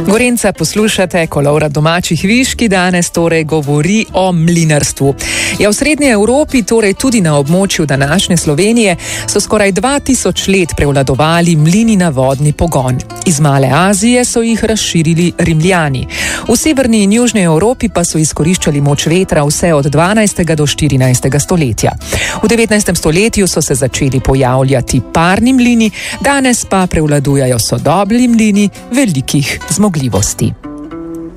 Gorenca poslušate, Kolovra domačih viš, ki danes torej govori o mlinarstvu. Ja, v srednji Evropi, torej tudi na območju današnje Slovenije, so skoraj 2000 let prevladovali mlini na vodni pogon. Iz Male Azije so jih razširili Rimljani. V severni in južni Evropi pa so izkoriščali moč vetra vse od 12. do 14. stoletja. V 19. stoletju so se začeli pojavljati parni mlini, danes pa prevladujajo sodobni mlini velikih zmogljivosti.